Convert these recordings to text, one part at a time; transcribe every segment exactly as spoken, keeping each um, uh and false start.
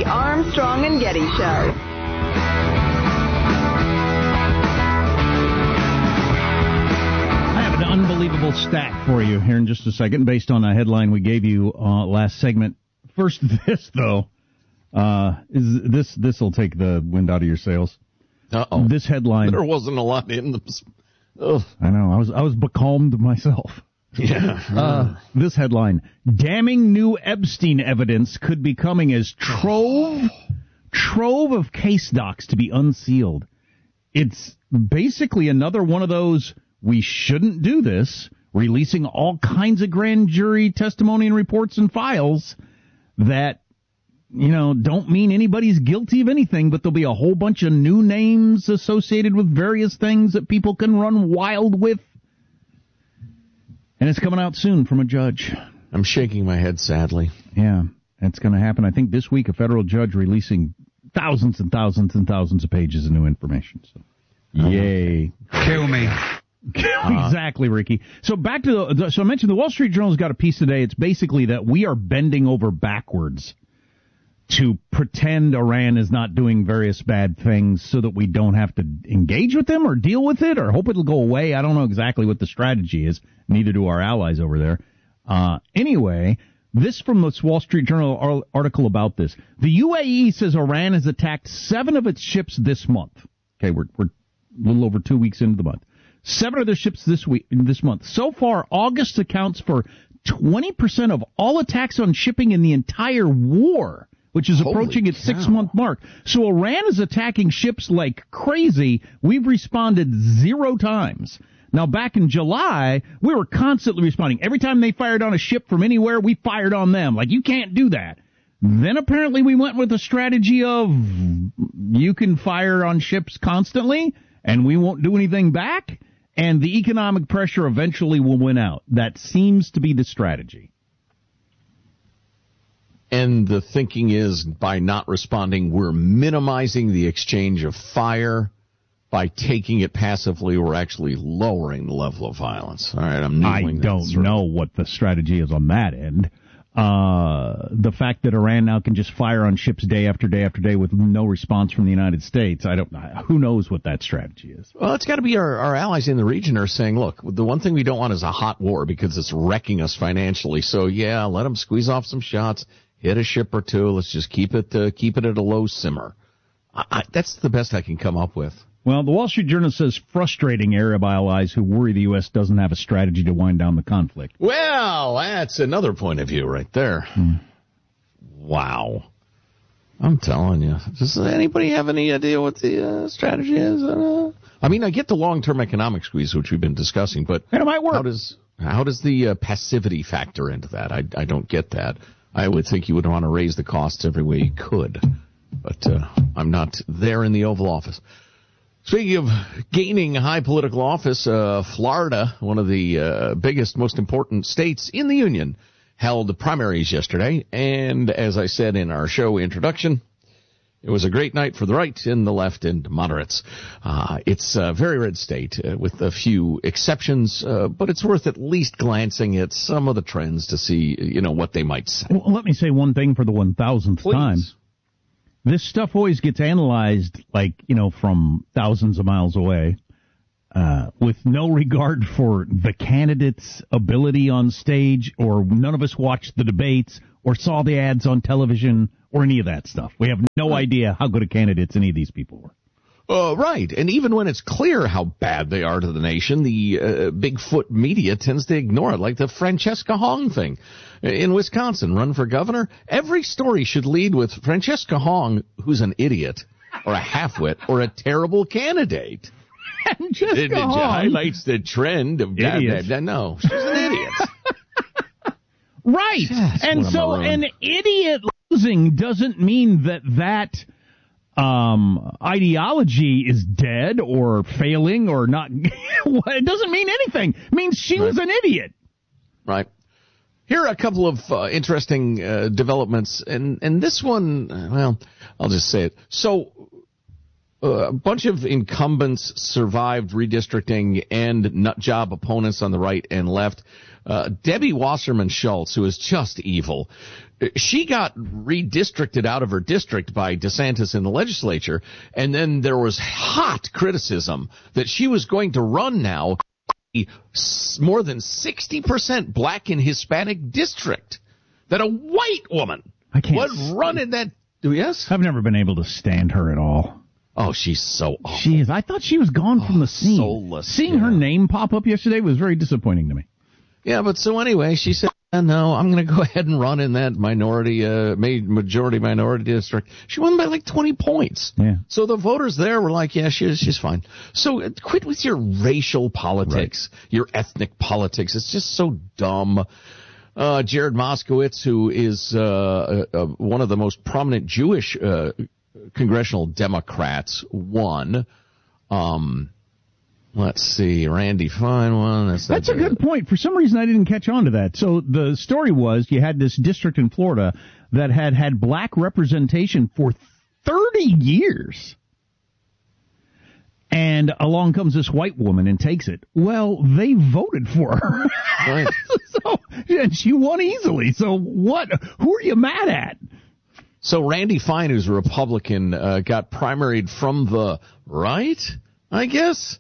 The Armstrong and Getty Show. An unbelievable stat for you here in just a second, based on a headline we gave you uh, last segment. First, this though, uh, is this this will take the wind out of your sails. Uh-oh. This headline. There wasn't a lot in the. Ugh. I know. I was I was becalmed myself. Yeah. Uh, this headline: damning new Epstein evidence could be coming as trove trove of case docs to be unsealed. It's basically another one of those. We shouldn't do this, releasing all kinds of grand jury testimony and reports and files that, you know, don't mean anybody's guilty of anything, but there'll be a whole bunch of new names associated with various things that people can run wild with. And it's coming out soon from a judge. I'm shaking my head sadly. Yeah, it's going to happen. I think this week a federal judge releasing thousands and thousands and thousands of pages of new information. So, yay. Kill me. Exactly, Ricky. So back to the, so I mentioned the Wall Street Journal's got a piece today. It's basically that we are bending over backwards to pretend Iran is not doing various bad things so that we don't have to engage with them or deal with it or hope it'll go away. I don't know exactly what the strategy is. Neither do our allies over there. Uh, anyway, this from this Wall Street Journal article about this. The U A E says Iran has attacked seven of its ships this month. Okay, we're, we're a little over two weeks into the month. Seven of their ships this week, this month. So far, August accounts for twenty percent of all attacks on shipping in the entire war, which is Holy approaching its cow. six-month mark. So Iran is attacking ships like crazy. We've responded zero times. Now, back in July, we were constantly responding. Every time they fired on a ship from anywhere, we fired on them. Like, you can't do that. Then apparently we went with a strategy of you can fire on ships constantly, and we won't do anything back. And the economic pressure eventually will win out. That seems to be the strategy. And the thinking is, by not responding, we're minimizing the exchange of fire. By taking it passively, we're actually lowering the level of violence. All right, I'm I don't know what the strategy is on that end. Uh, the fact that Iran now can just fire on ships day after day after day with no response from the United States, I don't know. Who knows what that strategy is? Well, it's got to be our, our allies in the region are saying, look, the one thing we don't want is a hot war because it's wrecking us financially. So, yeah, let them squeeze off some shots, hit a ship or two. Let's just keep it uh, keep it at a low simmer. I, I, that's the best I can come up with. Well, the Wall Street Journal says frustrating Arab allies who worry the U S doesn't have a strategy to wind down the conflict. Well, that's another point of view right there. Hmm. Wow. I'm telling you. Does anybody have any idea what the uh, strategy is? Uh, I mean, I get the long-term economic squeeze, which we've been discussing, but it might work. How does how does the uh, passivity factor into that? I, I don't get that. I would think you would want to raise the costs every way you could, but uh, I'm not there in the Oval Office. Speaking of gaining high political office, uh, Florida, one of the uh, biggest, most important states in the union, held primaries yesterday. And as I said in our show introduction, it was a great night for the right and the left and moderates. Uh, it's a very red state uh, with a few exceptions, uh, but it's worth at least glancing at some of the trends to see, you know, what they might say. Well, let me say one thing for the one thousandth Please. time. This stuff always gets analyzed, like, you know, from thousands of miles away, uh, with no regard for the candidate's ability on stage, or none of us watched the debates, or saw the ads on television, or any of that stuff. We have no idea how good a candidates any of these people were. Uh, right, and even when it's clear how bad they are to the nation, the uh, Bigfoot media tends to ignore it, like the Francesca Hong thing in Wisconsin, run for governor. Every story should lead with Francesca Hong, who's an idiot, or a halfwit, or a terrible candidate. Francesca it, it Hong highlights the trend of bad, bad, bad. No, she's an idiot. Right, That's and so an idiot losing doesn't mean that that... Um, ideology is dead or failing or not. It doesn't mean anything. It means she right. was an idiot. Right. Here are a couple of uh, interesting uh, developments, and, and this one, well, I'll just say it. So, a bunch of incumbents survived redistricting and nut job opponents on the right and left. Uh, Debbie Wasserman Schultz, who is just evil, she got redistricted out of her district by DeSantis in the legislature, and then there was hot criticism that she was going to run now more than sixty percent black and Hispanic district, that a white woman I can't would run in that. Yes? I've never been able to stand her at all. Oh, she's so awful. She is. I thought she was gone from oh, the scene. Soulless, Seeing yeah. her name pop up yesterday was very disappointing to me. Yeah, but so anyway, she said, no, I'm going to go ahead and run in that minority, uh, majority minority district. She won by like twenty points. Yeah. So the voters there were like, yeah, she's, she's fine. So uh, quit with your racial politics, right. Your ethnic politics. It's just so dumb. Uh, Jared Moskowitz, who is uh, uh, uh, one of the most prominent Jewish uh, congressional Democrats, won. Um, let's see, Randy Fine won. That's, that's a good point. For some reason, I didn't catch on to that. So the story was you had this district in Florida that had had black representation for thirty years. And along comes this white woman and takes it. Well, they voted for her. Right. so, and she won easily. So what? Who are you mad at? So Randy Fine, who's a Republican, uh, got primaried from the right, I guess.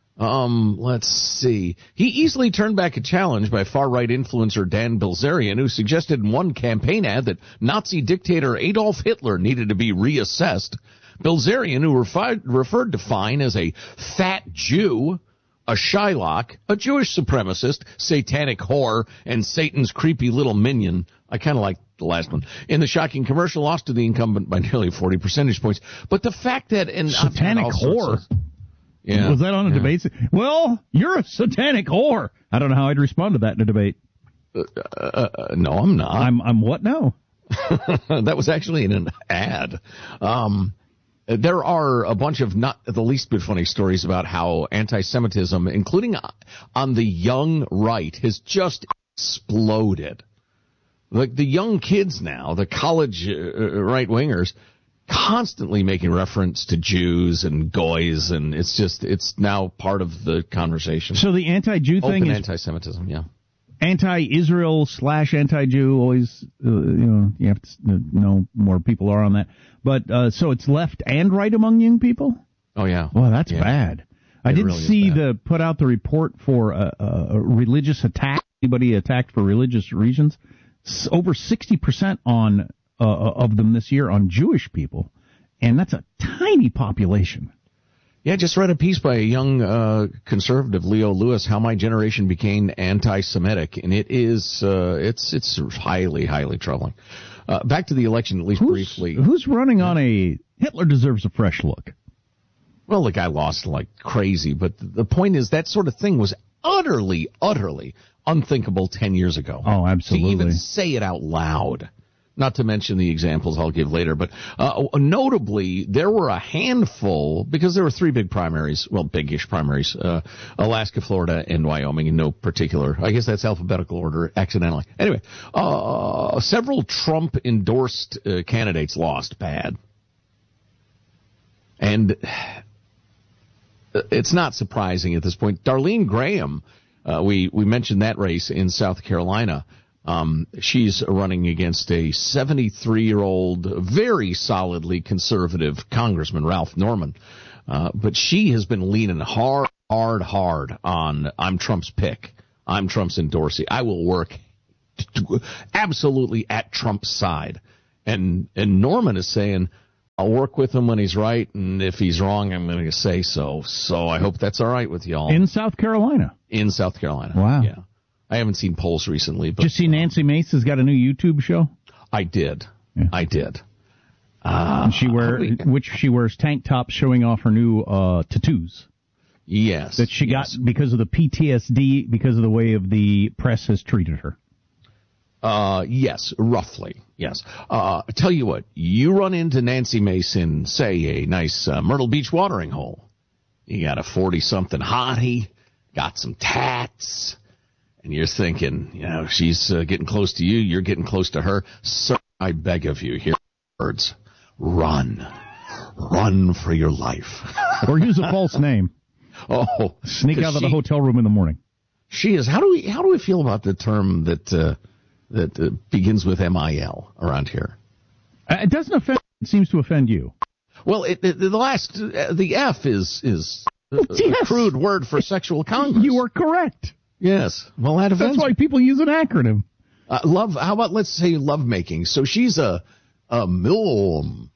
Um, let's see. He easily turned back a challenge by far-right influencer Dan Bilzerian, who suggested in one campaign ad that Nazi dictator Adolf Hitler needed to be reassessed. Bilzerian, who refi- referred to Fine as a fat Jew, a Shylock, a Jewish supremacist, satanic whore, and Satan's creepy little minion. I kind of like the last one. In the shocking commercial, lost to the incumbent by nearly forty percentage points. But the fact that... and satanic whore? Of, yeah, was that on a yeah. debate? Well, you're a satanic whore. I don't know how I'd respond to that in a debate. Uh, uh, uh, no, I'm not. I'm, I'm what now? That was actually in an ad. Um... There are a bunch of not the least bit funny stories about how anti-Semitism, including on the young right, has just exploded. Like the young kids now, the college uh, right-wingers, constantly making reference to Jews and goys, and it's just, it's now part of the conversation. So the anti-Jew Open thing is... anti-Semitism, yeah. Anti-Israel slash anti-Jew, always, uh, you know, you have to know more people are on that. But, uh, so it's left and right among young people? Oh, yeah. Well, that's yeah. bad. I it didn't really see the, put out the report for a, a religious attack, anybody attacked for religious reasons. S- over sixty percent on, uh, of them this year on Jewish people. And that's a tiny population. Yeah, I just read a piece by a young uh, conservative, Leo Lewis, how my generation became anti-Semitic, and it is uh, it's it's highly, highly troubling. Uh, back to the election, at least who's, briefly. Who's running on a Hitler deserves a fresh look? Well, the guy lost like crazy, but the point is that sort of thing was utterly, utterly unthinkable ten years ago. Oh, absolutely. To even say it out loud. Not to mention the examples I'll give later, but uh, notably, there were a handful, because there were three big primaries, well, big-ish primaries, uh, Alaska, Florida, and Wyoming in no particular. I guess that's alphabetical order accidentally. Anyway, uh, several Trump-endorsed uh, candidates lost bad. And it's not surprising at this point. Darlene Graham, uh, we, we mentioned that race in South Carolina. Um, she's running against a seventy-three-year-old, very solidly conservative Congressman, Ralph Norman. Uh, but she has been leaning hard, hard, hard on, I'm Trump's pick. I'm Trump's endorsee. I will work absolutely at Trump's side. And, and Norman is saying, I'll work with him when he's right, and if he's wrong, I'm going to say so. So I hope that's all right with y'all. In South Carolina? In South Carolina. Wow. Yeah. I haven't seen polls recently. But, did you see Nancy Mace has got a new YouTube show? I did. Yeah. I did. Uh, she wear, we, which she wears tank tops showing off her new uh, tattoos. Yes. That she yes. got because of the P T S D, because of the way of the press has treated her. Uh, yes, roughly, yes. Uh, I tell you what, you run into Nancy Mace in, say, a nice uh, Myrtle Beach watering hole. You got a forty-something hottie, got some tats, and you're thinking, you know, she's uh, getting close to you, you're getting close to her. Sir, I beg of you, hear words. Run. run for your life. Or use a false name. Oh, sneak out of she, the hotel room in the morning. She is. How do we how do we feel about the term that uh, that uh, begins with M I L around here? Uh, it doesn't offend. It seems to offend you. Well, it, it, the last uh, the F is is a, yes. a crude word for sexual congress. You are correct. Yes. Well, that offends. That's why people use an acronym. Uh, love. How about let's say lovemaking? So she's a a milm.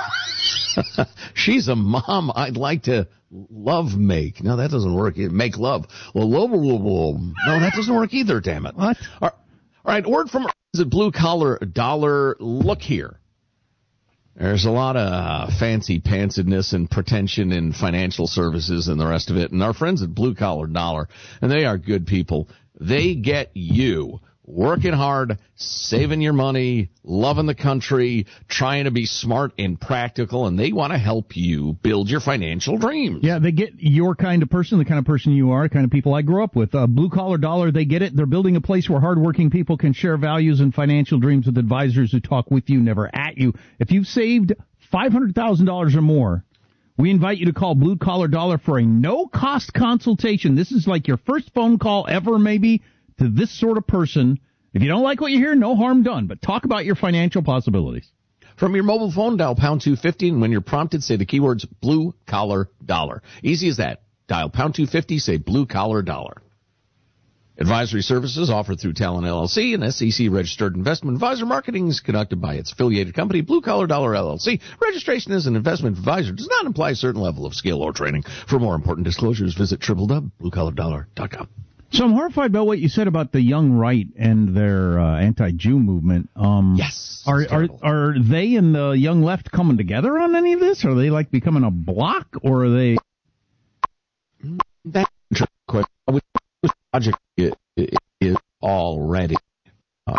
She's a mom I'd like to love make. No, that doesn't work. Make love. Well, love, love, love. No, that doesn't work either, damn it. What? All right, word from is it blue collar dollar. Look here. There's a lot of uh, fancy pantsedness and pretension in financial services and the rest of it. And our friends at Blue Collar Dollar, and they are good people. They get you working hard, saving your money, loving the country, trying to be smart and practical, and they want to help you build your financial dreams. Yeah, they get your kind of person, the kind of person you are, the kind of people I grew up with. Uh, Blue Collar Dollar, they get it. They're building a place where hardworking people can share values and financial dreams with advisors who talk with you, never at you. If you've saved five hundred thousand dollars or more, we invite you to call Blue Collar Dollar for a no-cost consultation. This is like your first phone call ever, maybe, to this sort of person. If you don't like what you hear, no harm done, but talk about your financial possibilities. From your mobile phone, dial pound two fifty, and when you're prompted, say the keywords Blue Collar Dollar. Easy as that. Dial pound two fifty, say Blue Collar Dollar. Advisory services offered through Talon L L C, an S E C-registered investment advisor. Marketing is conducted by its affiliated company, Blue Collar Dollar L L C. Registration as an investment advisor does not imply a certain level of skill or training. For more important disclosures, visit w w w dot blue collar dollar dot com. So I'm horrified about what you said about the young right and their uh, anti-Jew movement. Um, yes. Are, are are they and the young left coming together on any of this? Are they like becoming a bloc, or are they? That's a trick question. This project is already